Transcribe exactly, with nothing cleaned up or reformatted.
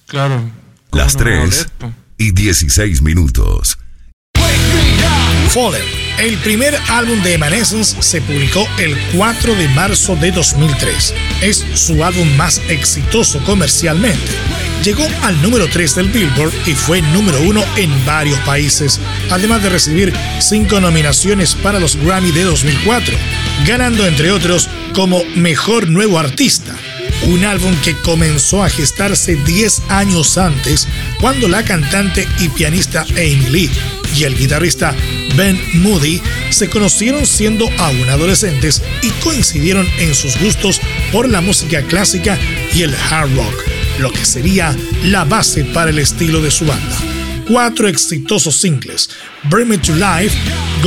Claro. Las tres y dieciséis minutos. Fallen, el primer álbum de Evanescence, se publicó el cuatro de marzo de dos mil tres. Es su álbum más exitoso comercialmente. Llegó al número tres del Billboard y fue número uno en varios países, además de recibir cinco nominaciones para los Grammy de dos mil cuatro, ganando entre otros como Mejor Nuevo Artista. Un álbum que comenzó a gestarse diez años antes, cuando la cantante y pianista Amy Lee y el guitarrista Ben Moody se conocieron siendo aún adolescentes y coincidieron en sus gustos por la música clásica y el hard rock, lo que sería la base para el estilo de su banda. Cuatro exitosos singles: Bring Me to Life,